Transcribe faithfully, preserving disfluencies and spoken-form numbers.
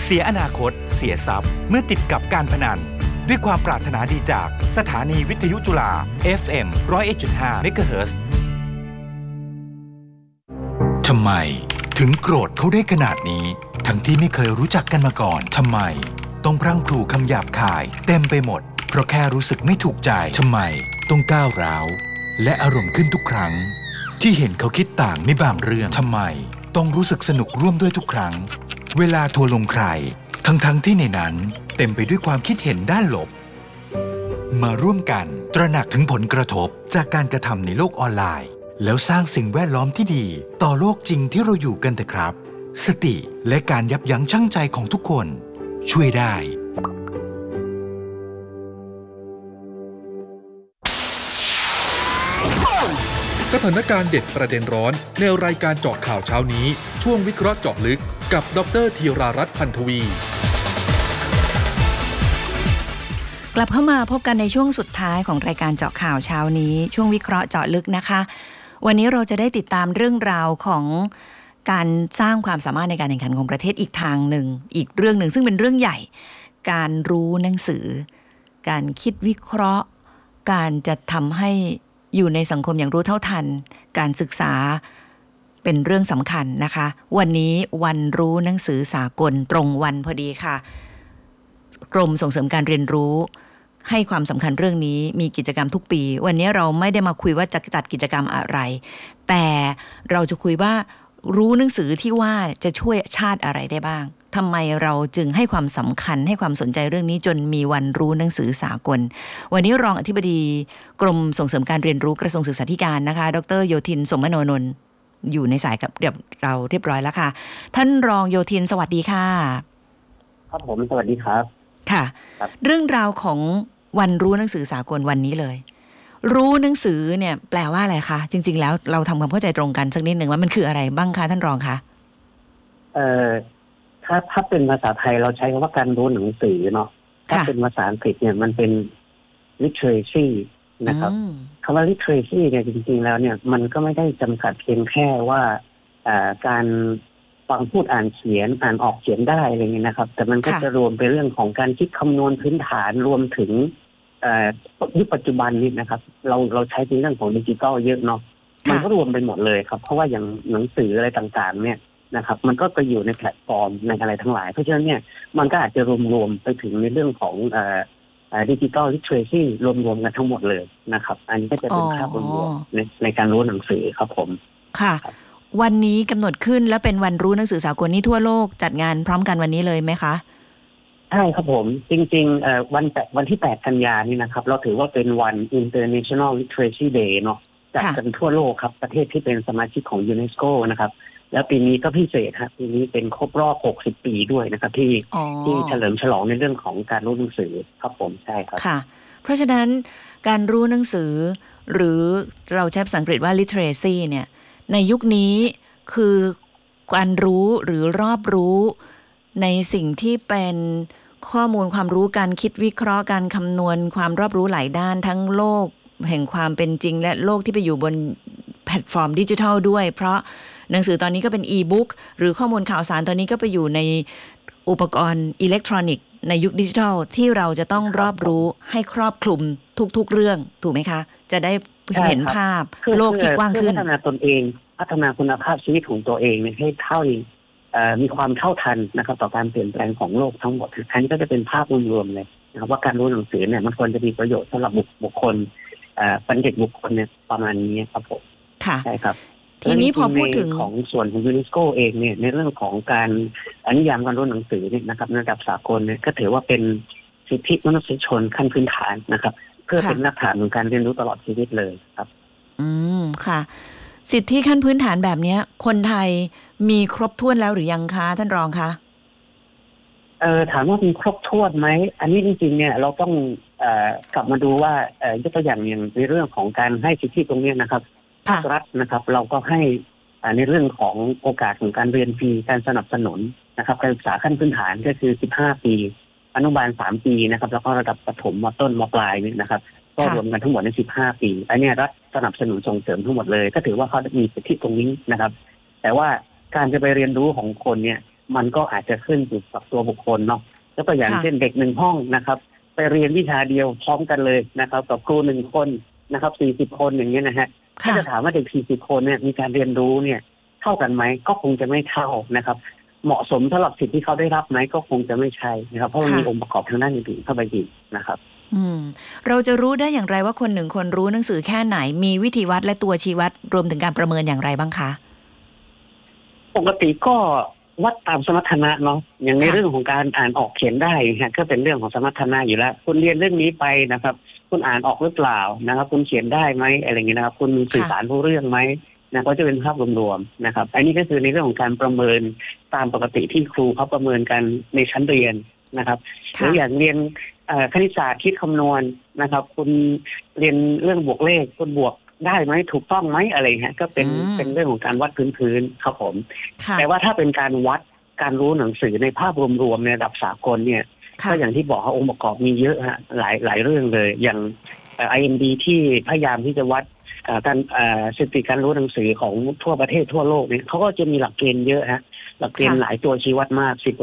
สียอนาคตเสียทรัพย์เมื่อติดกับการพนันด้วยความปรารถนาดีจากสถานีวิทยุจุฬา เอฟ เอ็ม หนึ่งร้อยเอ็ดจุดห้า เมกะเฮิรตซ์ทำไมถึงโกรธเขาได้ขนาดนี้ทั้งที่ไม่เคยรู้จักกันมาก่อนทำไมต้องพรั่งพรูคำหยาบคายเต็มไปหมดเพราะแค่รู้สึกไม่ถูกใจทำไมต้องก้าวร้าวและอารมณ์ขึ้นทุกครั้งที่เห็นเขาคิดต่างในบางเรื่องทำไมต้องรู้สึกสนุกร่วมด้วยทุกครั้งเวลาทัวร์ลงใครทั้งๆ ท, ที่ในนั้นเต็มไปด้วยความคิดเห็นด้านลบมาร่วมกันตระหนักถึงผลกระทบจากการกระทำในโลกออนไลน์แล้วสร้างสิ่งแวดล้อมที่ดีต่อโลกจริงที่เราอยู่กันเถอะครับสติและการยับยั้งชั่งใจของทุกคนช่วยได้สถานการณ์เด็ดประเด็นร้อนในรายการเจาะข่าวเช้านี้ช่วงวิเคราะห์เจาะลึกกับดร.ธีรารัตน์ พันธวีกลับเข้ามาพบกันในช่วงสุดท้ายของรายการเจาะข่าวเช้านี้ช่วงวิเคราะห์เจาะลึกนะคะวันนี้เราจะได้ติดตามเรื่องราวของการสร้างความสามารถในการแข่งขันของประเทศอีกทางหนึ่งอีกเรื่องหนึ่งซึ่งเป็นเรื่องใหญ่การรู้หนังสือการคิดวิเคราะห์การจะทำให้อยู่ในสังคมอย่างรู้เท่าทันการศึกษาเป็นเรื่องสำคัญนะคะวันนี้วันรู้หนังสือสากลตรงวันพอดีค่ะกรมส่งเสริมการเรียนรู้ให้ความสำคัญเรื่องนี้มีกิจกรรมทุกปีวันนี้เราไม่ได้มาคุยว่าจะจัดกิจกรรมอะไรแต่เราจะคุยว่ารู้หนังสือที่ว่าจะช่วยชาติอะไรได้บ้างทำไมเราจึงให้ความสำคัญให้ความสนใจเรื่องนี้จนมีวันรู้หนังสือสากลวันนี้รองอธิบดีกรมส่งเสริมการเรียนรู้กระทรวงศึกษาธิการนะคะดร.โยธินสมโนนนท์อยู่ในสายกับเราเรียบร้อยแล้วค่ะท่านรองโยธินสวัสดีค่ะครับผมสวัสดีครับค่ะเรื่องราวของวันรู้หนังสือสากลวันนี้เลยรู้หนังสือเนี่ยแปลว่าอะไรคะจริงๆแล้วเราทำความเข้าใจตรงกันสักนิดหนึ่งว่ามันคืออะไรบ้างคะท่านรองคะเอ่อถ้าถ้าเป็นภาษาไทยเราใช้คำว่าการรู้หนังสือเนาะถ้าเป็นภาษาอังกฤษเนี่ยมันเป็น literacy นะครับคำว่า literacy เนี่ยจริงๆแล้วเนี่ยมันก็ไม่ได้จำกัดเพียงแค่ว่าการฟังพูดอ่านเขียนอ่านออกเขียนได้อะไรเงี้ยนะครับแต่มันก็จะรวมไปเรื่องของการคิดคำนวณพื้นฐานรวมถึงยุคปัจจุบันนี้นะครับเราเราใช้ในเรื่องของดิจิทัลเยอะเนาะมันก็รวมไปหมดเลยครับเพราะว่าอย่างหนังสืออะไรต่างๆเนี่ยนะครับมันก็ไปอยู่ในแพลตฟอร์มในอะไรทั้งหลายเพราะฉะนั้นเนี่ยมันก็อาจจะรวมๆไปถึงในเรื่องของดิจิทัลลิเทเรซีรวมๆกันทั้งหมดเลยนะครับอันนี้ก็จะเป็นภาพรวมในในการรู้หนังสือครับผมค่ะวันนี้กำหนดขึ้นและเป็นวันรู้หนังสือสากลนี้ทั่วโลกจัดงานพร้อมกันวันนี้เลยไหมคะใช่ครับผมจริงๆวันวันที่แปดกันยายนนี่นะครับเราถือว่าเป็นวัน International Literacy Day เนาะจัดกันทั่วโลกครับประเทศที่เป็นสมาชิกของยูเนสโกนะครับแล้วปีนี้ก็พิเศษครับปีนี้เป็นครบรอบหกสิบปีด้วยนะครับที่ที่เฉลิมฉลองในเรื่องของการรู้หนังสือครับผมใช่ครับค่ะเพราะฉะนั้นการรู้หนังสือหรือเราใช้ภาษาอังกฤษว่า literacy เนี่ยในยุคนี้คือการรู้หรือรอบรู้ในสิ่งที่เป็นข้อมูลความรู้การคิดวิเคราะห์การคำนวณความรอบรู้หลายด้านทั้งโลกแห่งความเป็นจริงและโลกที่ไปอยู่บนแพลตฟอร์มดิจิทัลด้วยเพราะหนังสือตอนนี้ก็เป็นอีบุ๊กหรือข้อมูลข่าวสารตอนนี้ก็ไปอยู่ในอุปกรณ์อิเล็กทรอนิกส์ในยุคดิจิทัลที่เราจะต้องรอบรู้ให้ครอบคลุมทุกๆเรื่องถูกไหมคะจะได้เห็นภาพโลกที่กว้างขึ้นพัฒนาตนเองพัฒนาคุณภาพชีวิตของตัวเองให้เท่ามีความเท่าทันนะครับต่อการเปลี่ยนแปลงของโลกทั้งหมดอันนี้ก็จะเป็นภาพรวมๆเลยนะครับว่าการรู้หนังสือเนี่ยมันควรจะมีประโยชน์สำหรับบุคคลปัญญาบุคคลเนี่ยประมาณนี้ครับผมค่ะใช่ครับทีนี้พอพูดถึงของส่วนของยูเนสโกเองเนี่ยในเรื่องของการอนุญาตการรู้หนังสือเนี่ยนะครับในระดับสากลเนี่ยก็ถือว่าเป็นสิทธิมนุษยชนขั้นพื้นฐานนะครับเพื่อเป็นรากฐานของการเรียนรู้ตลอดชีวิตเลยครับอืมค่ะสิทธิขั้นพื้นฐานแบบนี้คนไทยมีครบถ้วนแล้วหรือยังคะท่านรองคะเอ่อถามว่ามีครบถ้วนไหมอันนี้จริงๆเนี่ยเราต้องเอ่อกลับมาดูว่าเอ่อยกตัวอย่างอย่างในเรื่องของการให้สิทธิตรงนี้นะครับภาครัฐนะครับเราก็ให้ในเรื่องของโอกาสของการเรียนฟรีการสนับสนุนนะครับการศึกษาขั้นพื้นฐานก็คือสิบห้าปีอนุบาลสามปีนะครับแล้วก็ระดับประถมม.ต้นม.ปลายนี่นะครับก็รวมกันทั้งหมดในสิบห้าปีอันนี้รัฐสนับสนุนส่งเสริมทั้งหมดเลยก็ถือว่าเขามีสิทธิตรงนี้นะครับแต่ว่าการจะไปเรียนรู้ของคนเนี่ยมันก็อาจจะขึ้นอยู่กับตัวบุคคลเนาะแล้วก็อย่างเช่นเด็กหนึ่งห้องนะครับไปเรียนวิชาเดียวพร้อมกันเลยนะครับกับครูหนึ่งคนนะครับสี่สิบคนอย่างเงี้ยนะฮะถ้าจะถามว่าเด็กสี่สิบคนเนี่ยมีการเรียนรู้เนี่ยเท่ากันไหมก็คงจะไม่เท่านะครับเหมาะสมสำหรับสิทธิ์ที่เขาได้รับไหมก็คงจะไม่ใช่นะครับเพราะมันมีองค์ประกอบทางด้านอื่นๆเข้าไปอีกนะครับอืมเราจะรู้ได้อย่างไรว่าคนหนึ่งคนรู้หนังสือแค่ไหนมีวิธีวัดและตัวชี้วัดรวมถึงการประเมินอย่างไรบ้างคะปกติก็วัดตามสมรรถนะเนาะอย่างในเรื่องของการอ่านออกเขียนได้ฮะก็เป็นเรื่องของสมรรถนะอยู่แล้วคุณเรียนเรื่องนี้ไปนะครับคุณอ่านออกหรือเปล่านะครับคุณเขียนได้ไหมอะไรอย่างเงี้ยนะครับคุณสื่อสารรู้เรื่องไหมนะก็จะเป็นภาพรวมๆนะครับอันนี้ก็คือในเรื่องของการประเมินตามปกติที่ครูเขาประเมินกันในชั้นเรียนนะครับหรืออย่างเรียนคณิตศาสตร์คิดคำนวณนะครับคุณเรียนเรื่องบวกเลขคุณบวกได้ไหมถูกต้องไหมอะไรฮะก็เป็นเป็นเรื่องของการวัดพื้นๆครับผมแต่ว่าถ้าเป็นการวัดการรู้หนังสือในภาพรวมๆในระดับสากลเนี่ยก็อย่างที่บอกว่าองค์ประกอบมีเยอะฮะหลายหลายเรื่องเลยอย่าง ไอ เอ็ม ดี ที่พยายามที่จะวัดการสถิติการรู้หนังสือของทั่วประเทศทั่วโลกเนี่ยเขาก็จะมีหลักเกณฑ์เยอะฮะหลักเกณฑ์หลายตัวชี้วัดมากสิบ